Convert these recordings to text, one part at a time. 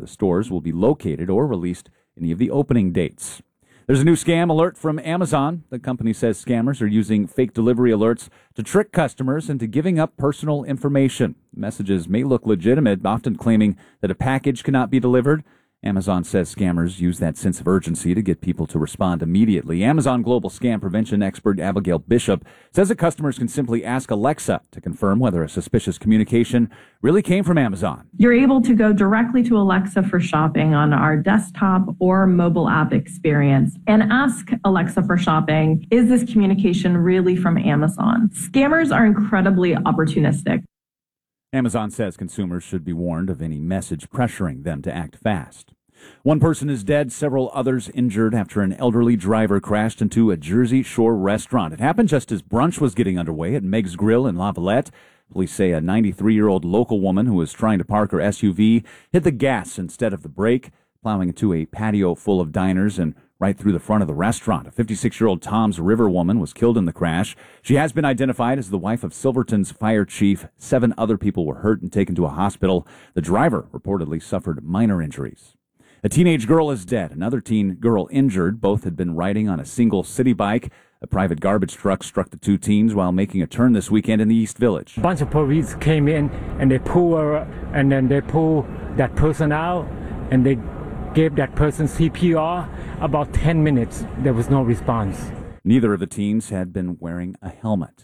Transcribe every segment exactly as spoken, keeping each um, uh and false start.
the stores will be located or released any of the opening dates. There's a new scam alert from Amazon. The company says scammers are using fake delivery alerts to trick customers into giving up personal information. Messages may look legitimate, often claiming that a package cannot be delivered. Amazon says scammers use that sense of urgency to get people to respond immediately. Amazon global scam prevention expert Abigail Bishop says that customers can simply ask Alexa to confirm whether a suspicious communication really came from Amazon. You're able to go directly to Alexa for shopping on our desktop or mobile app experience and ask Alexa for shopping, is this communication really from Amazon? Scammers are incredibly opportunistic. Amazon says consumers should be warned of any message pressuring them to act fast. One person is dead, several others injured after an elderly driver crashed into a Jersey Shore restaurant. It happened just as brunch was getting underway at Meg's Grill in La Valette. Police say a ninety-three-year-old local woman who was trying to park her S U V hit the gas instead of the brake, plowing into a patio full of diners and right through the front of the restaurant. A fifty-six-year-old Toms River woman was killed in the crash. She has been identified as the wife of Silverton's fire chief. Seven other people were hurt and taken to a hospital. The driver reportedly suffered minor injuries. A teenage girl is dead. Another teen girl injured. Both had been riding on a single city bike. A private garbage truck struck the two teens while making a turn this weekend in the East Village. A bunch of police came in and they pull her, and then they pull that person out and they gave that person C P R. About ten minutes, there was no response. Neither of the teens had been wearing a helmet.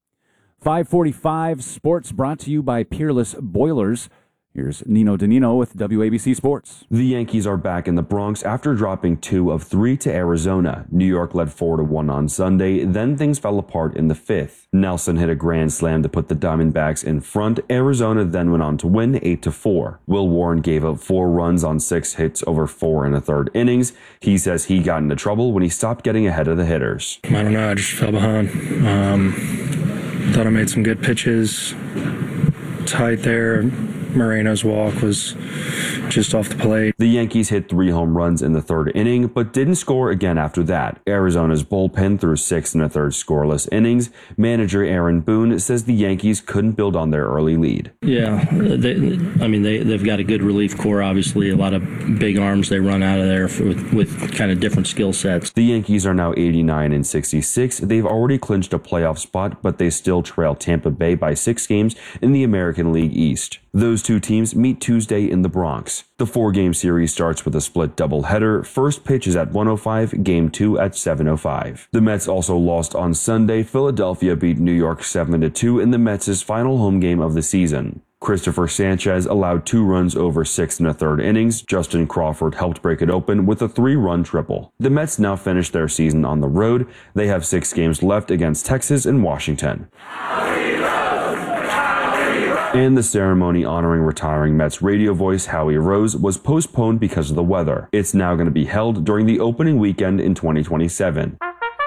five forty-five Sports brought to you by Peerless Boilers. Here's Nino Danino with W A B C Sports. The Yankees are back in the Bronx after dropping two of three to Arizona. New York led four to one on Sunday, then things fell apart in the fifth. Nelson hit a grand slam to put the Diamondbacks in front. Arizona then went on to win eight to four. Will Warren gave up four runs on six hits over four and a third innings. He says he got into trouble when he stopped getting ahead of the hitters. I don't know, I just fell behind. Um, thought I made some good pitches. Tight there. Moreno's walk was just off the plate. The Yankees hit three home runs in the third inning, but didn't score again after that. Arizona's bullpen threw six and a third scoreless innings. Manager Aaron Boone says the Yankees couldn't build on their early lead. Yeah, they, I mean, they, they've got a good relief corps, obviously. A lot of big arms they run out of there for, with, with kind of different skill sets. The Yankees are now eighty-nine and sixty-six. They've already clinched a playoff spot, but they still trail Tampa Bay by six games in the American League East. Those two teams meet Tuesday in the Bronx. The four-game series starts with a split doubleheader. First pitch is at one oh five, game two at seven oh five. The Mets also lost on Sunday. Philadelphia beat New York seven to two in the Mets' final home game of the season. Christopher Sanchez allowed two runs over six and a third innings. Justin Crawford helped break it open with a three-run triple. The Mets now finish their season on the road. They have six games left against Texas and Washington. And the ceremony honoring retiring Mets radio voice Howie Rose was postponed because of the weather. It's now going to be held during the opening weekend in twenty twenty-seven.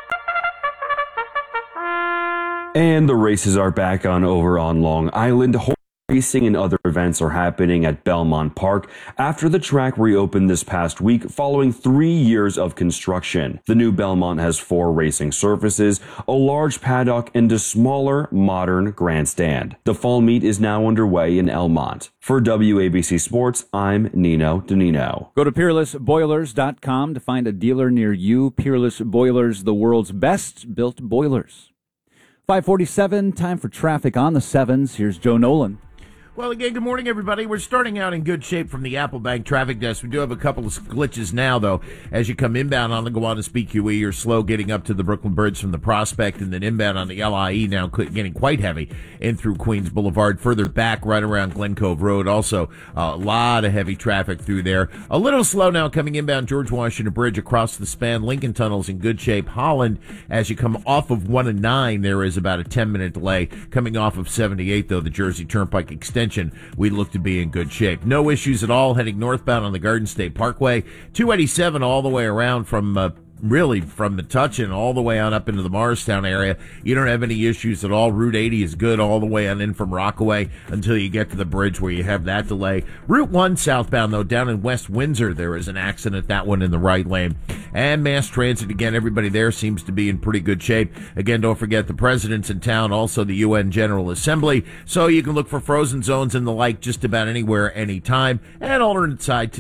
And the races are back on over on Long Island. Racing and other events are happening at Belmont Park after the track reopened this past week following three years of construction. The new Belmont has four racing surfaces, a large paddock, and a smaller, modern grandstand. The fall meet is now underway in Elmont. For W A B C Sports, I'm Nino Danino. Go to peerless boilers dot com to find a dealer near you. Peerless Boilers, the world's best built boilers. five forty-seven, time for traffic on the sevens. Here's Joe Nolan. Well, again, good morning, everybody. We're starting out in good shape from the Applebank traffic desk. We do have a couple of glitches now, though. As you come inbound on the Gowanus B Q E, you're slow getting up to the Brooklyn Bridge from the Prospect, and then inbound on the L I E now getting quite heavy in through Queens Boulevard. Further back, right around Glen Cove Road, also a lot of heavy traffic through there. A little slow now coming inbound George Washington Bridge across the span. Lincoln Tunnel's in good shape. Holland, as you come off of one and nine, there is about a ten-minute delay. Coming off of seventy-eight, though, the Jersey Turnpike extension, we look to be in good shape. No issues at all heading northbound on the Garden State Parkway. two eighty-seven all the way around from uh, really from Metuchen all the way on up into the Morristown area. You don't have any issues at all. Route eighty is good all the way on in from Rockaway until you get to the bridge where you have that delay. Route one southbound, though, down in West Windsor, there is an accident, that one in the right lane. And mass transit, again, everybody there seems to be in pretty good shape. Again, don't forget the president's in town, also the U N General Assembly. So you can look for frozen zones and the like just about anywhere, anytime. And alternate side